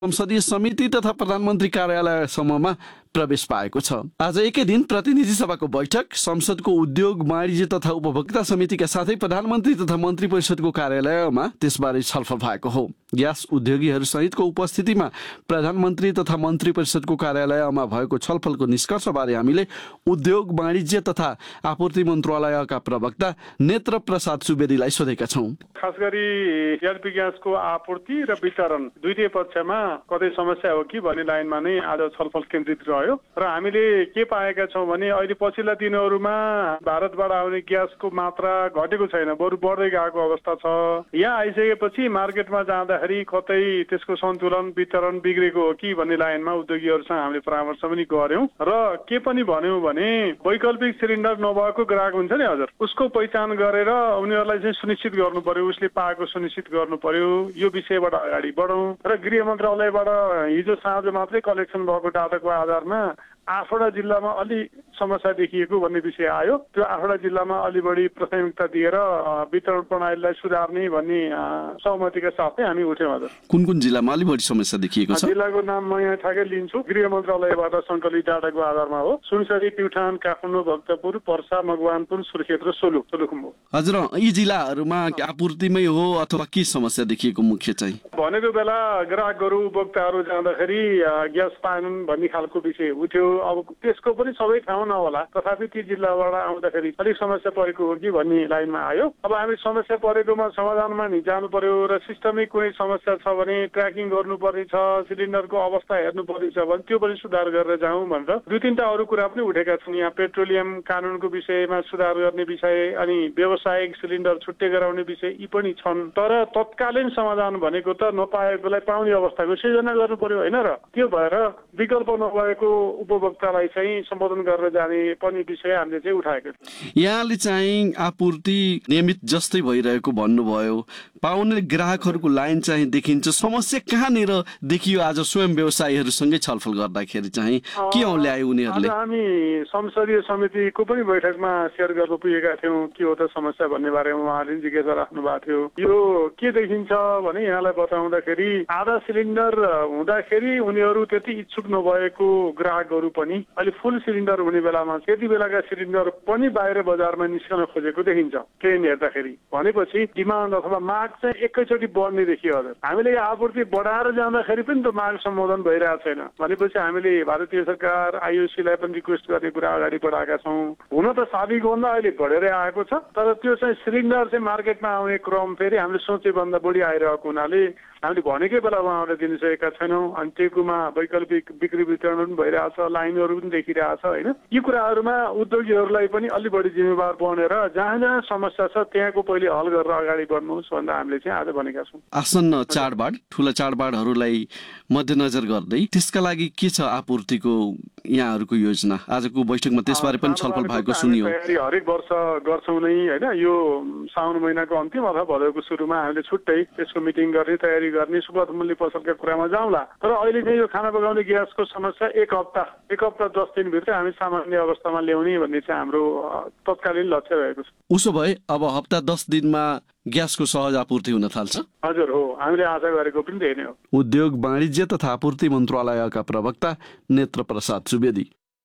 संसदीय समिति तथा प्रधानमन्त्री कार्यालयसम्ममा प्रवेश पाएको छ। आज एकै दिन प्रतिनिधि सभाको बैठक, संसदको उद्योग वाणिज्य तथा उपभोक्ता समितिका साथै प्रधानमन्त्री तथा मन्त्री परिषदको कार्यालयमा त्यसबारे छलफल भएको हो। ग्यास उद्योगीहरू सहितको उपस्थितिमा प्रधानमन्त्री तथा मन्त्री परिषदको कार्यालयमा भएको छलफलको निष्कर्षबारे हामीले उद्योग वाणिज्य तथा आपूर्ति मन्त्रालयका प्रवक्ता नेत्र प्रसाद सुवेदीलाई सोधेका छौँ। खास गरी एलपी ग्यासको आपूर्ति र वितरण दुईटै पक्षमा कतै समस्या हो कि भन्ने लाइनमा नै आज छलफल केन्द्रित रह्यो र हामीले के पाएका छौँ भने अहिले पछिल्ला दिनहरूमा भारतबाट आउने ग्यासको मात्रा घटेको छैन, बरु बढ्दै गएको अवस्था छ। यहाँ आइसकेपछि मार्केटमा जाँदाखेरि कतै त्यसको सन्तुलन वितरण बिग्रेको हो कि भन्ने लाइनमा उद्योगीहरूसँग हामीले परामर्श पनि गर्यौं र के पनि भन्यौं भने वैकल्पिक सिलिन्डर नभएको ग्राहक हुन्छ नि हजुर, उसको पहिचान गरेर उनीहरूलाई चाहिँ सुनिश्चित गर्नु पर्यो, उसले पाएको सुनिश्चित गर्नु पर्यो। यो विषयबाट अगाडि बढौं र गृह मन्त्रालयबाट हिजो साँझ मात्रै कलेक्सन भएको डाटाको आधारमा 8वटा जिल्लामा अलि समस्या देखिएको भन्ने विषय आयो। त्यो 8वटा जिल्लामा अलि बढी प्राथमिकता दिएर वितरण प्रणालीलाई सुधार्ने भन्ने सहमतिका साथै हामी उठ्यौँ हजुर। कुन कुन जिल्लामा अलि बढी समस्या देखिएको छ? जिल्लाको नाम म यहाँ ठ्याक्कै लिन्छु, गृह मन्त्रालयबाट सङ्कलित डाटाको आधारमा हो। सुनसरी, प्युठान, काठमाडौँ, भक्तपुर, पर्सा, मगवानपुर, सुर्खेत र सोलुखुम्बु। हजुर, यी जिल्लाहरूमा आपूर्तिमै हो अथवा के समस्या देखिएको मुख्य चाहिँ? भनेको बेला ग्राहकहरू उपभोक्ताहरू जाँदाखेरि ग्यास पाएनन् भन्ने खालको विषय उठ्यो। अब त्यसको पनि सबै ठाउँ नहोला, तथापि ती जिल्लाबाट आउँदाखेरि अलिक समस्या परेको हो कि भन्ने लाइनमा आयो। अब हामी समस्या परेकोमा समाधानमा नि जानु पर्यो र सिस्टमिक कुनै समस्या छ भने ट्र्याकिङ गर्नुपर्ने छ, सिलिन्डरको अवस्था हेर्नुपर्ने छ भने त्यो पनि सुधार गरेर जाउँ भनेर दुई तीनटा अरू कुरा पनि उठेका छन्। यहाँ पेट्रोलियम कानुनको विषयमा सुधार गर्ने विषय अनि व्यावसायिक सिलिन्डर छुट्टै गराउने विषय यी पनि छन्। तर तत्कालीन समाधान भनेको त नपाएकोलाई पाउने अवस्थाको सिर्जना गर्नु पर्यो होइन र? त्यो भएर विकल्प नभएको उपभोक्तालाई चाहिँ सम्बोधन गरेर जाने पनि विषय हामीले चाहिँ उठाएको छ। यहाँले चाहिँ आपूर्ति नियमित जस्तै भइरहेको भन्नुभयो, पाउने ग्राहकहरूको लाइन चाहिँ देखिन्छ, समस्या कहाँनिर देखियो? आज स्वयं व्यवसायीहरूसँगै छलफल गर्दाखेरि चाहिँ के ल्यायो उनीहरूले? हामी संसदीय समितिको पनि बैठकमा सेयर गर्न पुगेका थियौँ के हो त समस्या भन्ने बारेमा उहाँहरूले जिज्ञासा राख्नु भएको थियो। यो के देखिन्छ भने यहाँलाई बताउँदाखेरि आधा सिलिन्डर हुँदाखेरि उनीहरू त्यति इच्छुक नभएको ग्राहकहरू पनि अहिले फुल सिलिन्डर हुने बेलामा त्यति बेलाका सिलिन्डर पनि बाहिर बजारमा निस्कन खोजेको देखिन्छ ट्रेन हेर्दाखेरि। भनेपछि डिमान्ड अथवा माग चाहिँ एकैचोटि बढ्ने देखियो हजुर। हामीले आपूर्ति बढाएर जाँदाखेरि पनि त माग सम्बोधन भइरहेको छैन। भनेपछि हामीले भारतीय सरकार आइओसीलाई पनि रिक्वेस्ट गर्ने कुरा अगाडि बढाएका छौँ। हुन त साबिकभन्दा अहिले बढेरै आएको छ, तर त्यो चाहिँ सिलिन्डर चाहिँ मार्केटमा आउने क्रम फेरि हामीले सोचेभन्दा बढी आइरहेको हुनाले हामीले भनेकै बेला उहाँहरूले दिनसकेका छैनौँ। अनि टेकुमा वैकल्पिक बिक्री वितरण पनि भइरहेछ, लाइनहरू पनि देखिरहेछ होइन। यी कुराहरूमा उद्योगीहरूलाई पनि अलि बढी जिम्मेवार बनेर जहाँ जहाँ समस्या छ त्यहाँको पहिले हल गरेर अगाडि बढ्नुहोस् भनेर हामीले चाहिँ आज भनेका छौँ। आसन्न चाडबाड, ठुला चाडबाडहरूलाई मध्यनजर गर्दै त्यसका लागि के छ आपूर्तिको यहाँहरूको योजना? आजको बैठकमा त्यसबारे पनि छलफल भएको सुनियो। हरेक वर्ष गर्छौँ नै होइन। यो साउन महिनाको अन्तिम अथवा भदौको सुरुमा हामीले छुट्टै त्यसको मिटिङ गर्ने तयारी गर्ने सुपथ मूल्य पसलका कुरामा जाउँला। तर अहिले चाहिँ यो खाना पकाउने ग्यासको समस्या एक हप्ता 10 दिनभित्र हामी सामान्य अवस्थामा ल्याउने भन्ने चाहिँ हाम्रो तत्कालीन लक्ष्य रहेको छ। उसो भए अब हप्ता 10 दिनमा ग्यासको सहज आपूर्ति हुन थाल्छ? हजुर हो, हामीले आशा गरेको पनि त्यही नै हो। उद्योग वाणिज्य तथा आपूर्ति मन्त्रालयका प्रवक्ता नेत्र प्रसाद सुवेदी।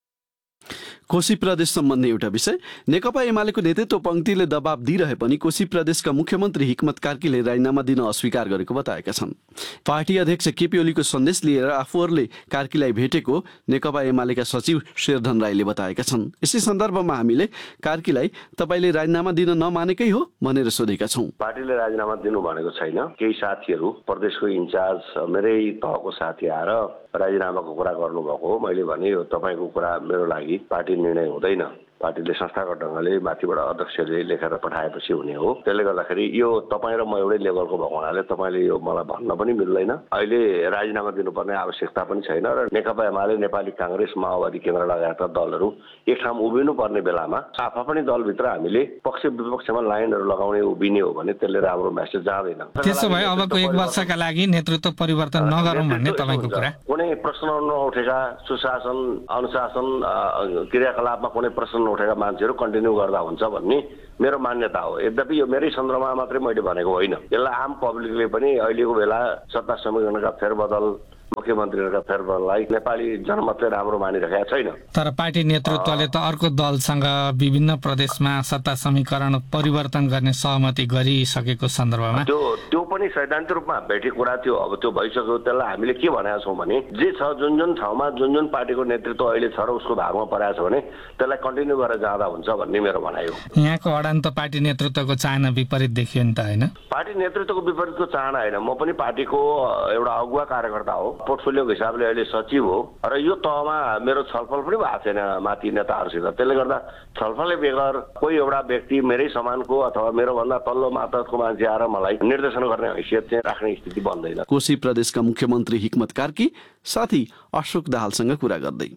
कोशी प्रदेश सम्बन्धी एउटा विषय, नेकपा एमालेको नेतृत्व पंक्तिले दबाब दिइरहे पनि कोशी प्रदेशका मुख्यमन्त्री हिक्मत कार्कीले राजीनामा दिन अस्वीकार गरेको बताएका छन्। पार्टी अध्यक्ष केपी ओलीको सन्देश लिएर आफूहरूले कार्कीलाई भेटेको नेकपा एमालेका सचिव शेरधन राईले बताएका छन्। यसै सन्दर्भमा हामीले कार्कीलाई तपाईले राजीनामा दिन नमानेकै हो भनेर सोधेका छौँ। पार्टीले राजीनामा दिनु भनेको छैन। केही साथीहरू प्रदेशको इन्चार्ज मेरै तहको साथी आएर राजीनामाको कुरा गर्नुभएको हो। मैले भने यो तपाईँको कुरा मेरो लागि पार्टी निर्णय हुँदैन, पार्टीले संस्थागत ढङ्गले माथिबाट अध्यक्षले लेखेर पठाएपछि हुने हो। त्यसले गर्दाखेरि यो तपाईँ र म एउटै लेभलको भएको हुनाले तपाईँले यो मलाई भन्न पनि मिल्दैन। अहिले राजीनामा दिनुपर्ने आवश्यकता पनि छैन र नेकपा एमाले, नेपाली काङ्ग्रेस, माओवादी केन्द्र लगायतका दलहरू एक ठाउँ उभिनु पर्ने बेलामा आफ्नै दलभित्र हामीले पक्ष विपक्षमा लाइनहरू लगाउने उभिने हो भने त्यसले राम्रो मेसेज जाँदैन। त्यसो भए अबको 1 वर्षका लागि नेतृत्व परिवर्तन नगरौँ भन्ने तपाईँको कुरा? कुनै प्रश्न नउठेका सुशासन अनुशासन क्रियाकलापमा कुनै प्रश्न उठेका मान्छेहरू कन्टिन्यू गर्दा हुन्छ भन्ने मेरो मान्यता हो। यद्यपि यो मेरै सन्दर्भमा मात्रै मैले भनेको होइन, यसलाई आम पब्लिकले पनि अहिलेको बेला सत्ता समीकरणका फेरबदल मुख्यमन्त्रीहरूका फेरबदललाई नेपाली जनमतले राम्रो मानिरहेका छैन। तर पार्टी नेतृत्वले त अर्को दलसँग विभिन्न प्रदेशमा सत्ता समीकरण परिवर्तन गर्ने सहमति गरिसकेको सन्दर्भमा त्यो पनि सैद्धान्तिक रूपमा भेटेको कुरा थियो। अब त्यो भइसक्यो, त्यसलाई हामीले के भनेका छौँ भने जे छ जुन ठाउँमा जुन पार्टीको नेतृत्व अहिले छ र उसको भागमा परेको छ भने त्यसलाई कन्टिन्यू गरेर जाँदा हुन्छ भन्ने मेरो भनाइ हो। यहाँको अडान त पार्टी नेतृत्वको चाहना विपरीत देखियो नि त, होइन? पार्टी नेतृत्वको विपरीतको चाहना होइन, म पनि पार्टीको एउटा अगुवा कार्यकर्ता हो, पोर्टफोलियोको हिसाबले अहिले सचिव हो र यो तहमा मेरो छलफल पनि भएको छैन माथि नेताहरूसित। त्यसले गर्दा छलफलले बेगर कोही एउटा व्यक्ति मेरै समानको अथवा मेरो भन्दा तल्लो मातहतको मान्छे आएर मलाई निर्देशन गर्ने हैसियत चाहिँ राख्ने स्थिति बन्दैन। कोशी प्रदेशका मुख्यमन्त्री हिक्मत कार्की साथी अशोक दाहालसँग कुरा गर्दै।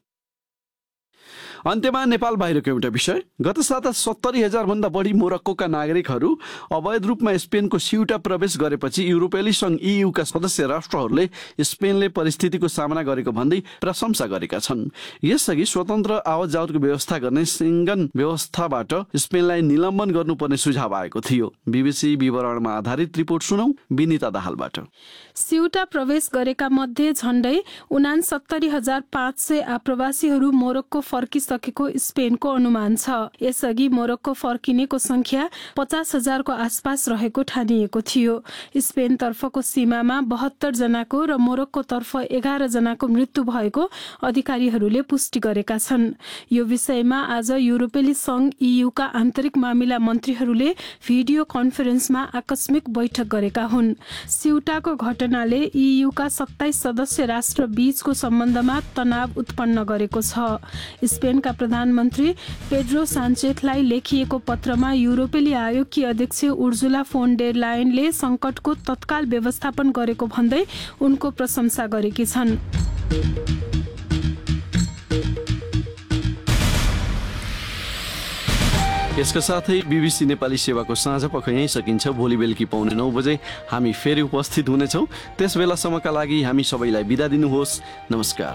अन्त्यमा नेपाल बाहिरको एउटा विषय। गत साता 70,000 भन्दा बढी मोरक्कोका नागरिकहरू अवैध रूपमा स्पेनको सिउटा प्रवेश गरेपछि युरोपेली संघ EU का सदस्य राष्ट्रहरूले स्पेनले परिस्थितिको सामना गरेको भन्दै प्रशंसा गरेका छन्। यसअघि स्वतन्त्र आवत जावतको व्यवस्था गर्ने सेन्गन व्यवस्थाबाट स्पेनलाई निलम्बन गर्नुपर्ने सुझाव आएको थियो। BBC विवरणमा आधारित रिपोर्ट सुनौ विनिता दाहालबाट। सिउटा प्रवेश गरेका मध्ये झण्डै 69,500 आप्रवासीहरू मोरक्को फर्किसकेको स्पेनको अनुमान छ। यसअघि मोरक्को फर्किनेको संख्या 50,000 को आसपास रहेको ठानिएको थियो। स्पेन तर्फको सीमामा 72 जनाको र मोरक्को तर्फ 11 जनाको मृत्यु भएको अधिकारीहरूले पुष्टि गरेका छन्। यो विषयमा आज युरोपेली संघ EU का आन्तरिक मामिला मन्त्रीहरूले भिडियो कन्फरेन्समा आकस्मिक बैठक गरेका हुन्। सिउटाको घटनाले EU का 27 सदस्य राष्ट्र बीचको सम्बन्धमा तनाव उत्पन्न गरेको छ। स्पेनका प्रधानमन्त्री पेड्रो सान्चेजलाई लेखिएको पत्रमा युरोपेली आयोगकी अध्यक्ष उर्जुला फोन डेर लायनले संकटको तत्काल व्यवस्थापन गरेको भन्दै उनको प्रशंसा गरेकी छन्। यसका साथै BBC नेपाली सेवाको साँझ पख यहीँ सकिन्छ। भोलि बेलुकी 9:15 बजे हामी फेरि उपस्थित हुनेछौँ। त्यस बेलासम्मका लागि हामी सबैलाई बिदा दिनुहोस्। नमस्कार।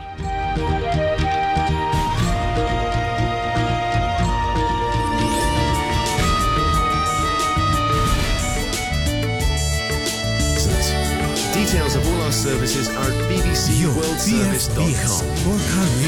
Details of all our services are at bbcworldservice.com.